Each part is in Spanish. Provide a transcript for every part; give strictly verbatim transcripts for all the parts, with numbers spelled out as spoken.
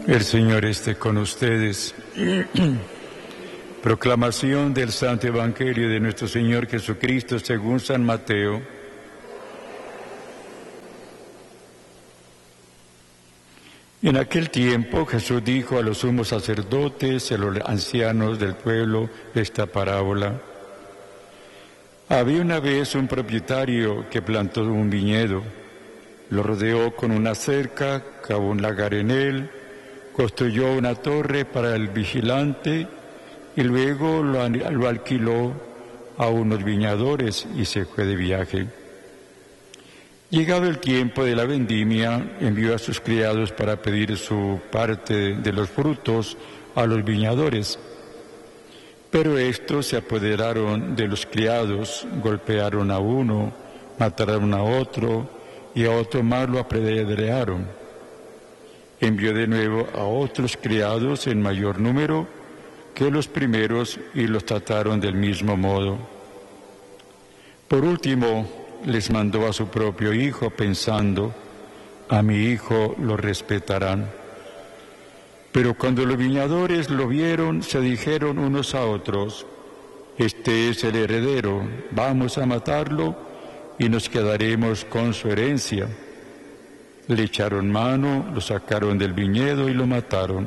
El Señor esté con ustedes. Proclamación del Santo Evangelio de nuestro Señor Jesucristo según San Mateo. En aquel tiempo Jesús dijo a los sumos sacerdotes y a los ancianos del pueblo esta parábola. Había una vez un propietario que plantó un viñedo, lo rodeó con una cerca, cavó un lagar en él, construyó una torre para el vigilante y luego lo, lo alquiló a unos viñadores y se fue de viaje. Llegado el tiempo de la vendimia, envió a sus criados para pedir su parte de los frutos a los viñadores. Pero estos se apoderaron de los criados, golpearon a uno, mataron a otro y a otro más lo apedrearon. Envió de nuevo a otros criados en mayor número que los primeros y los trataron del mismo modo. Por último, les mandó a su propio hijo pensando, a mi hijo lo respetarán. Pero cuando los viñadores lo vieron, se dijeron unos a otros, este es el heredero, vamos a matarlo y nos quedaremos con su herencia. Le echaron mano, lo sacaron del viñedo y lo mataron.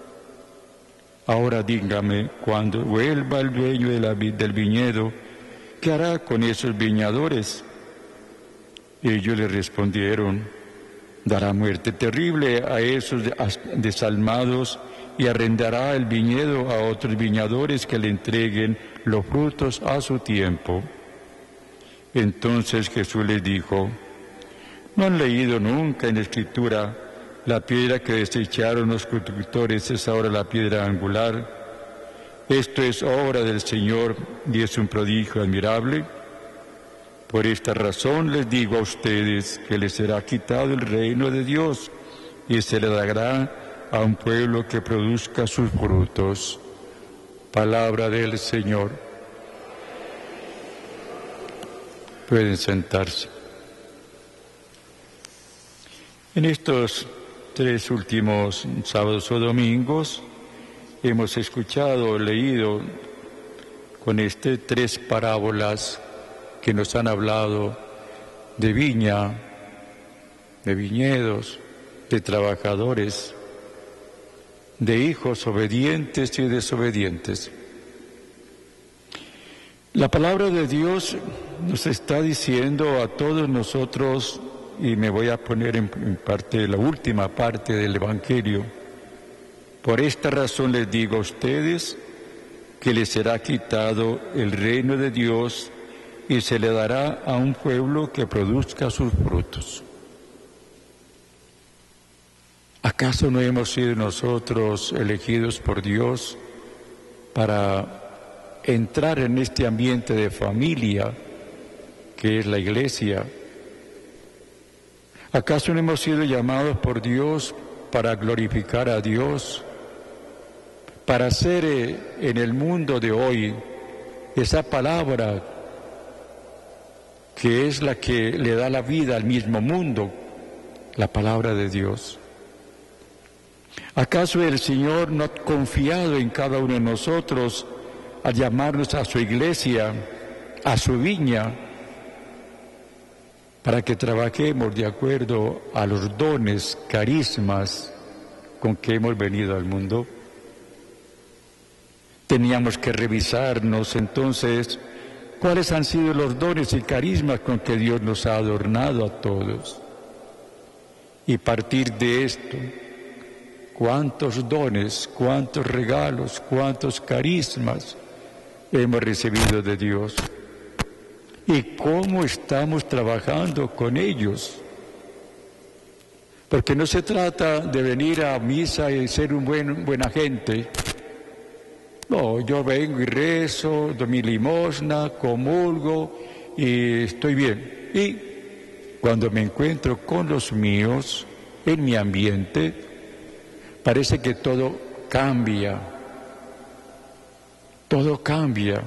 Ahora dígame, cuando vuelva el dueño de la, del viñedo, ¿qué hará con esos viñadores? Ellos le respondieron, dará muerte terrible a esos desalmados y arrendará el viñedo a otros viñadores que le entreguen los frutos a su tiempo. Entonces Jesús les dijo, ¿no han leído nunca en la Escritura, la piedra que desecharon los constructores es ahora la piedra angular? Esto es obra del Señor y es un prodigio admirable. Por esta razón les digo a ustedes que les será quitado el reino de Dios y se le dará a un pueblo que produzca sus frutos. Palabra del Señor. Pueden sentarse. En estos tres últimos sábados o domingos hemos escuchado, leído con este tres parábolas que nos han hablado de viña, de viñedos, de trabajadores, de hijos obedientes y desobedientes. La palabra de Dios nos está diciendo a todos nosotros, y me voy a poner en, en parte, la última parte del Evangelio, por esta razón les digo a ustedes que les será quitado el reino de Dios y se le dará a un pueblo que produzca sus frutos. ¿Acaso no hemos sido nosotros elegidos por Dios para entrar en este ambiente de familia que es la Iglesia? ¿Acaso no hemos sido llamados por Dios para glorificar a Dios, para hacer en el mundo de hoy esa palabra que es la que le da la vida al mismo mundo, la palabra de Dios? ¿Acaso el Señor no ha confiado en cada uno de nosotros al llamarnos a su iglesia, a su viña, para que trabajemos de acuerdo a los dones, carismas con que hemos venido al mundo? Teníamos que revisarnos entonces cuáles han sido los dones y carismas con que Dios nos ha adornado a todos. Y partir de esto, cuántos dones, cuántos regalos, cuántos carismas hemos recibido de Dios. Y cómo estamos trabajando con ellos. Porque no se trata de venir a misa y ser un buen, buena gente. No, yo vengo y rezo, doy mi limosna, comulgo y estoy bien. Y cuando me encuentro con los míos, en mi ambiente, parece que todo cambia. Todo cambia.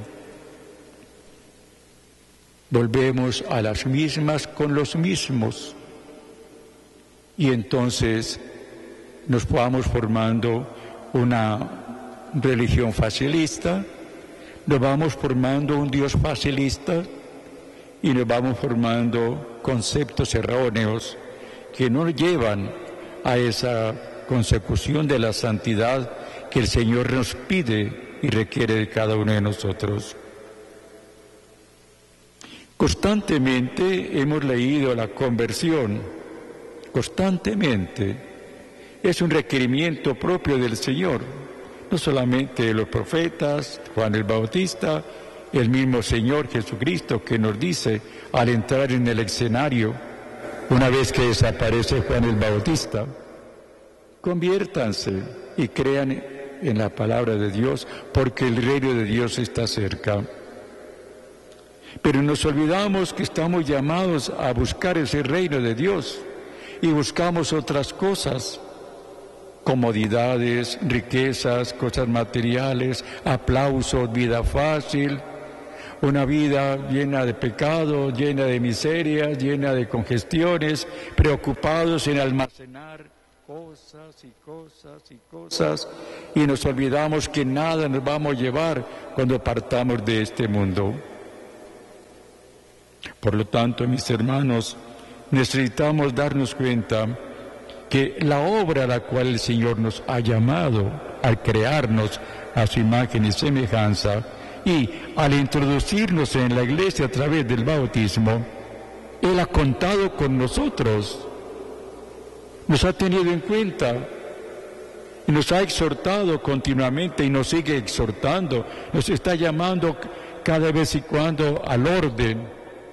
Volvemos a las mismas con los mismos. Y entonces nos vamos formando una religión facilista, nos vamos formando un Dios facilista y nos vamos formando conceptos erróneos que no nos llevan a esa consecución de la santidad que el Señor nos pide y requiere de cada uno de nosotros. Constantemente hemos leído la conversión, constantemente. Es un requerimiento propio del Señor, no solamente de los profetas, Juan el Bautista, el mismo Señor Jesucristo que nos dice al entrar en el escenario, una vez que desaparece Juan el Bautista, conviértanse y crean en la palabra de Dios, porque el reino de Dios está cerca. Pero nos olvidamos que estamos llamados a buscar ese reino de Dios y buscamos otras cosas, comodidades, riquezas, cosas materiales, aplausos, vida fácil, una vida llena de pecado, llena de miserias, llena de congestiones, preocupados en almacenar cosas y cosas y cosas, y nos olvidamos que nada nos vamos a llevar cuando partamos de este mundo. Por lo tanto, mis hermanos, necesitamos darnos cuenta que la obra a la cual el Señor nos ha llamado al crearnos a su imagen y semejanza y al introducirnos en la iglesia a través del bautismo, Él ha contado con nosotros, nos ha tenido en cuenta y nos ha exhortado continuamente y nos sigue exhortando, nos está llamando cada vez y cuando al orden,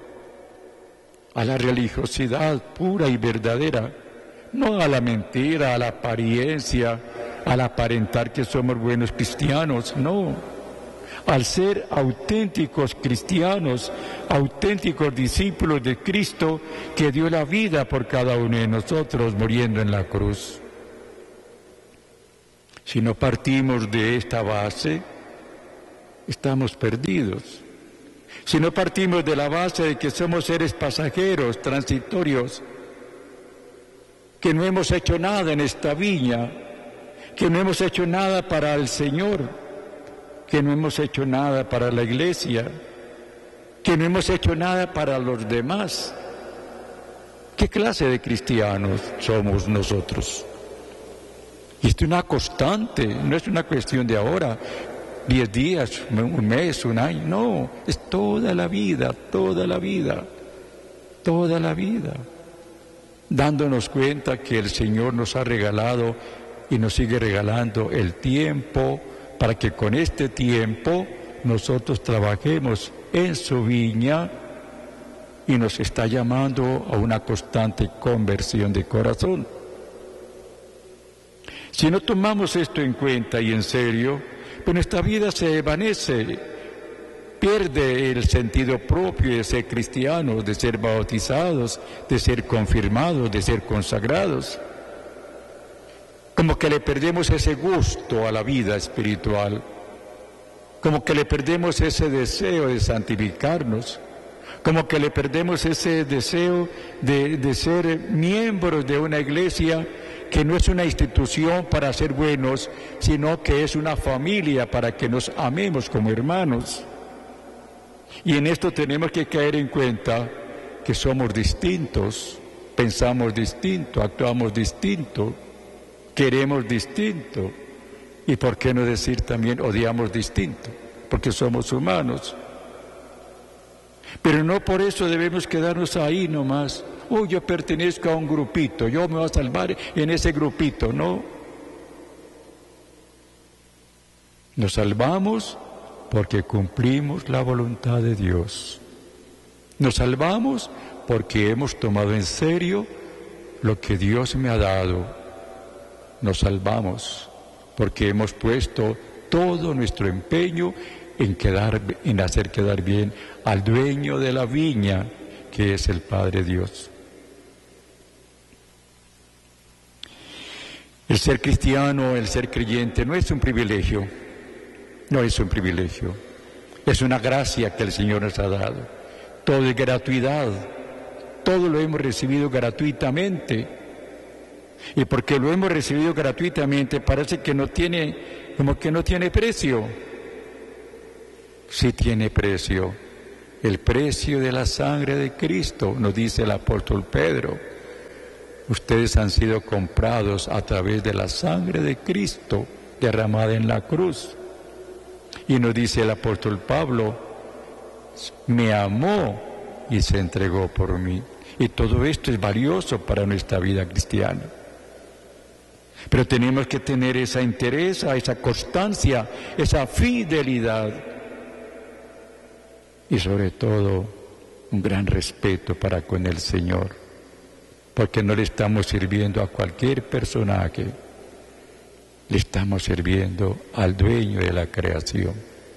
a la religiosidad pura y verdadera, no a la mentira, a la apariencia, al aparentar que somos buenos cristianos, no, al ser auténticos cristianos, auténticos discípulos de Cristo que dio la vida por cada uno de nosotros muriendo en la cruz. Si no partimos de esta base, estamos perdidos. Si no partimos de la base de que somos seres pasajeros, transitorios, que no hemos hecho nada en esta viña, que no hemos hecho nada para el Señor, que no hemos hecho nada para la iglesia, que no hemos hecho nada para los demás, ¿qué clase de cristianos somos nosotros? Y esto es una constante, no es una cuestión de ahora, diez días, un mes, un año, no, es toda la vida, toda la vida, toda la vida, dándonos cuenta que el Señor nos ha regalado y nos sigue regalando el tiempo para que con este tiempo nosotros trabajemos en su viña y nos está llamando a una constante conversión de corazón. Si no tomamos esto en cuenta y en serio, pues nuestra vida se desvanece, pierde el sentido propio de ser cristianos, de ser bautizados, de ser confirmados, de ser consagrados. Como que le perdemos ese gusto a la vida espiritual, como que le perdemos ese deseo de santificarnos, como que le perdemos ese deseo de, de ser miembros de una iglesia que no es una institución para ser buenos, sino que es una familia para que nos amemos como hermanos. Y en esto tenemos que caer en cuenta que somos distintos, pensamos distinto, actuamos distinto, queremos distinto. Y por qué no decir también odiamos distinto, porque somos humanos. Pero no por eso debemos quedarnos ahí nomás. Oh, yo pertenezco a un grupito, yo me voy a salvar en ese grupito, no. Nos salvamos porque cumplimos la voluntad de Dios. Nos salvamos porque hemos tomado en serio lo que Dios me ha dado. Nos salvamos porque hemos puesto todo nuestro empeño en, quedar, en hacer quedar bien al dueño de la viña, que es el Padre Dios. El ser cristiano, el ser creyente, no es un privilegio, no es un privilegio, es una gracia que el Señor nos ha dado. Todo es gratuidad, todo lo hemos recibido gratuitamente. Y porque lo hemos recibido gratuitamente, parece que no tiene, como que no tiene precio. Sí tiene precio. El precio de la sangre de Cristo, nos dice el apóstol Pedro. Ustedes han sido comprados a través de la sangre de Cristo derramada en la cruz. Y nos dice el apóstol Pablo, me amó y se entregó por mí. Y todo esto es valioso para nuestra vida cristiana. Pero tenemos que tener esa interés, esa constancia, esa fidelidad. Y sobre todo, un gran respeto para con el Señor. Porque no le estamos sirviendo a cualquier personaje. Le estamos sirviendo al dueño de la creación.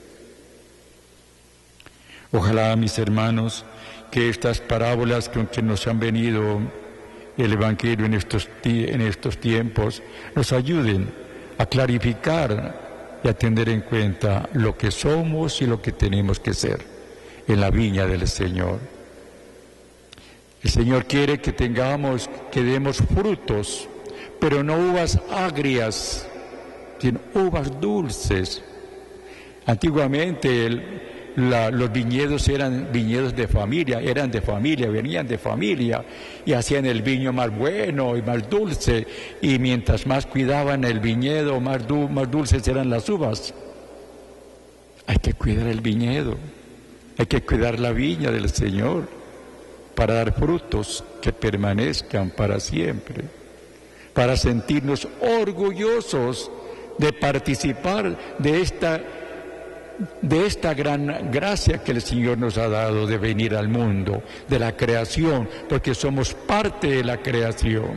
Ojalá, mis hermanos, que estas parábolas con que nos han venido el Evangelio en estos, en estos tiempos nos ayuden a clarificar y a tener en cuenta lo que somos y lo que tenemos que ser en la viña del Señor. El Señor quiere que tengamos, que demos frutos, pero no uvas agrias, sino uvas dulces. Antiguamente el, la, los viñedos eran viñedos de familia, eran de familia, venían de familia y hacían el viño más bueno y más dulce, y mientras más cuidaban el viñedo, más, du, más dulces eran las uvas. Hay que cuidar el viñedo, hay que cuidar la viña del Señor para dar frutos que permanezcan para siempre, para sentirnos orgullosos de participar de esta, de esta gran gracia que el Señor nos ha dado de venir al mundo, de la creación, porque somos parte de la creación.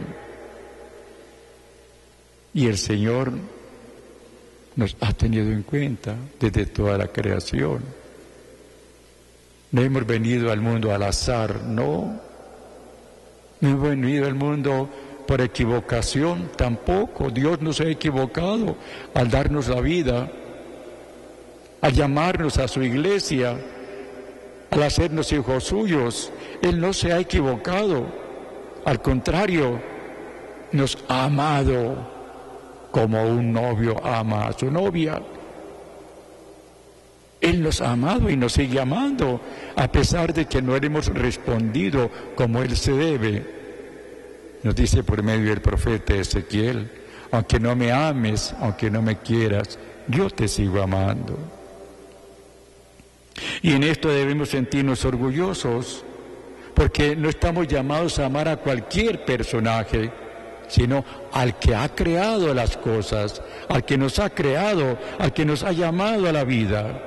Y el Señor nos ha tenido en cuenta desde toda la creación. No hemos venido al mundo al azar, no. No hemos venido al mundo por equivocación, tampoco. Dios no se ha equivocado al darnos la vida, al llamarnos a su iglesia, al hacernos hijos suyos. Él no se ha equivocado. Al contrario, nos ha amado como un novio ama a su novia. Él nos ha amado y nos sigue amando, a pesar de que no le hemos respondido como Él se debe. Nos dice por medio del profeta Ezequiel, aunque no me ames, aunque no me quieras, yo te sigo amando. Y en esto debemos sentirnos orgullosos, porque no estamos llamados a amar a cualquier personaje, sino al que ha creado las cosas, al que nos ha creado, al que nos ha llamado a la vida.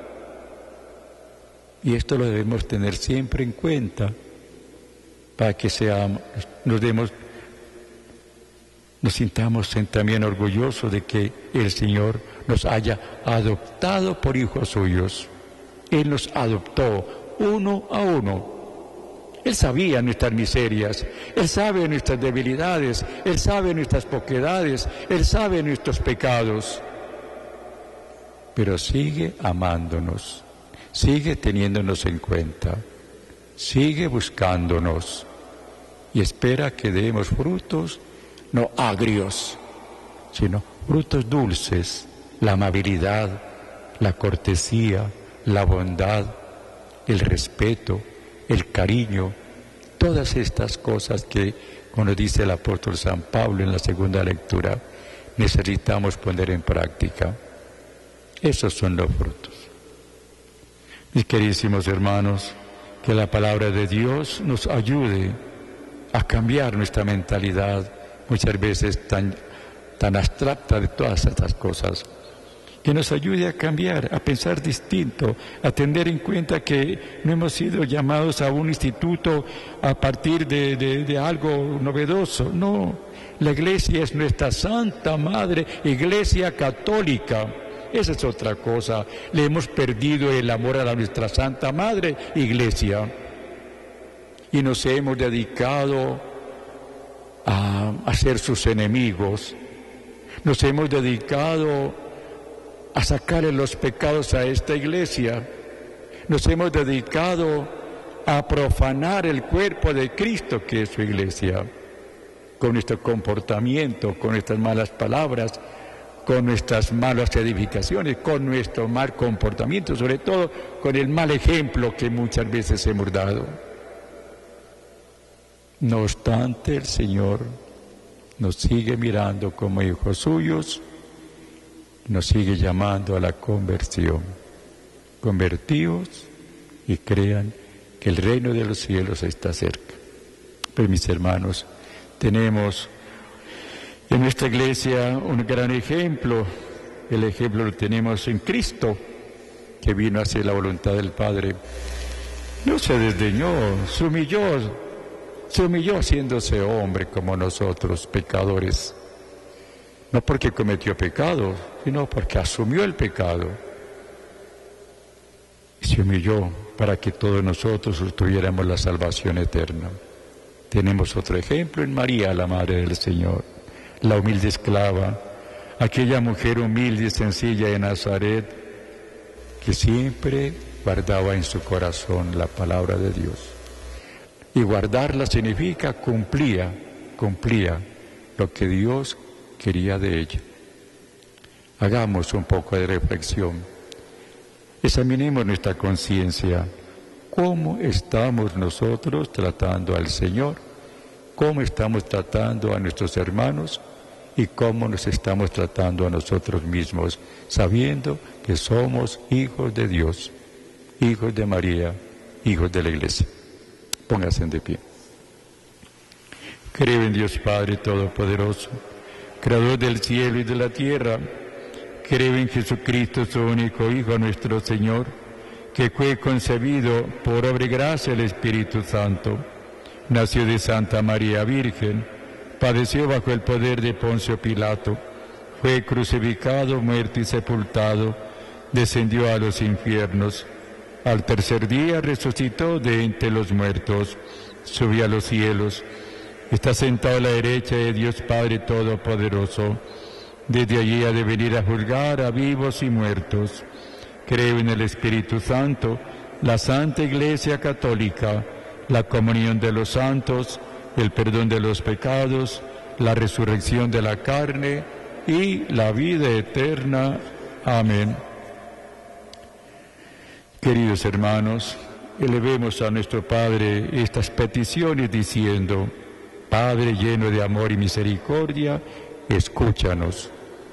Y esto lo debemos tener siempre en cuenta para que seamos, nos demos, nos sintamos también orgullosos de que el Señor nos haya adoptado por hijos suyos. Él nos adoptó uno a uno. Él sabía nuestras miserias, Él sabe nuestras debilidades, Él sabe nuestras poquedades, Él sabe nuestros pecados. Pero sigue amándonos. Sigue teniéndonos en cuenta, sigue buscándonos y espera que demos frutos no agrios, sino frutos dulces, la amabilidad, la cortesía, la bondad, el respeto, el cariño, todas estas cosas que, como dice el apóstol San Pablo en la segunda lectura, necesitamos poner en práctica. Esos son los frutos. Mis queridísimos hermanos, que la palabra de Dios nos ayude a cambiar nuestra mentalidad, muchas veces tan, tan abstracta de todas estas cosas, que nos ayude a cambiar, a pensar distinto, a tener en cuenta que no hemos sido llamados a un instituto a partir de, de, de algo novedoso, no, la Iglesia es nuestra Santa Madre, Iglesia Católica. Esa es otra cosa. Le hemos perdido el amor a la nuestra Santa Madre Iglesia y nos hemos dedicado a, a ser sus enemigos. Nos hemos dedicado a sacarle los pecados a esta Iglesia. Nos hemos dedicado a profanar el cuerpo de Cristo, que es su Iglesia. con nuestro comportamiento, con nuestras malas palabras, con nuestras malas edificaciones, con nuestro mal comportamiento, sobre todo con el mal ejemplo que muchas veces hemos dado. No obstante, el Señor nos sigue mirando como hijos suyos, nos sigue llamando a la conversión. Convertíos y crean que el reino de los cielos está cerca. Pues mis hermanos, tenemos en nuestra iglesia un gran ejemplo. El ejemplo lo tenemos en Cristo, que vino a hacer la voluntad del Padre. No se desdeñó, se humilló, se humilló haciéndose hombre como nosotros, pecadores. No porque cometió pecado, sino porque asumió el pecado. Y se humilló para que todos nosotros tuviéramos la salvación eterna. Tenemos otro ejemplo en María, la Madre del Señor, la humilde esclava, aquella mujer humilde y sencilla de Nazaret, que siempre guardaba en su corazón la palabra de Dios. Y guardarla significa cumplía, cumplía lo que Dios quería de ella. Hagamos un poco de reflexión. Examinemos nuestra conciencia. ¿Cómo estamos nosotros tratando al Señor? ¿Cómo estamos tratando a nuestros hermanos? ¿Y cómo nos estamos tratando a nosotros mismos, sabiendo que somos hijos de Dios, hijos de María, hijos de la Iglesia? Pónganse de pie. Creo en Dios Padre Todopoderoso, Creador del cielo y de la tierra. Creo en Jesucristo, su único Hijo, nuestro Señor, que fue concebido por obra y gracia del Espíritu Santo. Nació de Santa María Virgen, padeció bajo el poder de Poncio Pilato, fue crucificado, muerto y sepultado, descendió a los infiernos. Al tercer día resucitó de entre los muertos, subió a los cielos, está sentado a la derecha de Dios Padre Todopoderoso. Desde allí ha de venir a juzgar a vivos y muertos. Creo en el Espíritu Santo, la Santa Iglesia Católica, la comunión de los santos, el perdón de los pecados, la resurrección de la carne y la vida eterna. Amén. Queridos hermanos, elevemos a nuestro Padre estas peticiones diciendo: Padre lleno de amor y misericordia, escúchanos.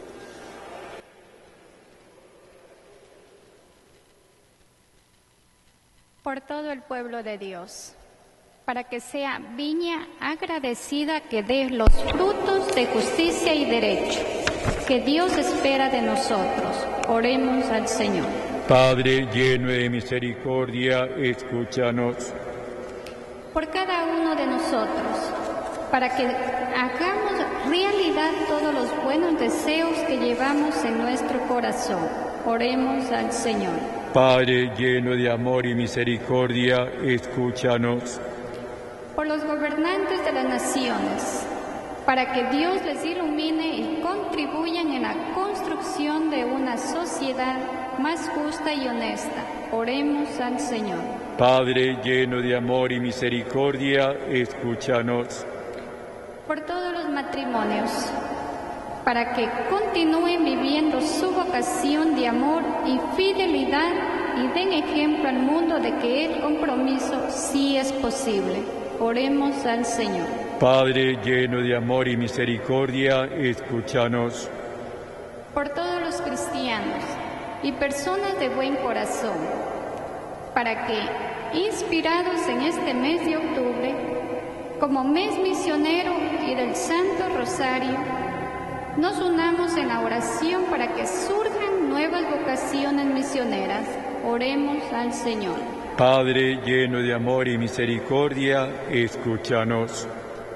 Por todo el pueblo de Dios, para que sea viña agradecida que dé los frutos de justicia y derecho, que Dios espera de nosotros. Oremos al Señor. Padre lleno de misericordia, escúchanos. Por cada uno de nosotros, para que hagamos realidad todos los buenos deseos que llevamos en nuestro corazón. Oremos al Señor. Padre lleno de amor y misericordia, escúchanos. Por los gobernantes de las naciones, para que Dios les ilumine y contribuyan en la construcción de una sociedad más justa y honesta. Oremos al Señor. Padre lleno de amor y misericordia, escúchanos. Por todos los matrimonios, para que continúen viviendo su vocación de amor y fidelidad y den ejemplo al mundo de que el compromiso sí es posible. Oremos al Señor. Padre lleno de amor y misericordia, escúchanos. Por todos los cristianos y personas de buen corazón, para que, inspirados en este mes de octubre, como mes misionero y del Santo Rosario, nos unamos en la oración para que surjan nuevas vocaciones misioneras. Oremos al Señor. Padre lleno de amor y misericordia, escúchanos.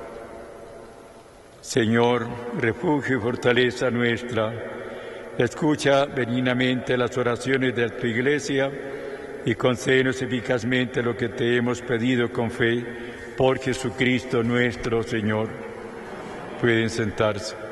Señor, refugio y fortaleza nuestra, escucha benignamente las oraciones de tu Iglesia y concédenos eficazmente lo que te hemos pedido con fe, por Jesucristo nuestro Señor. Pueden sentarse.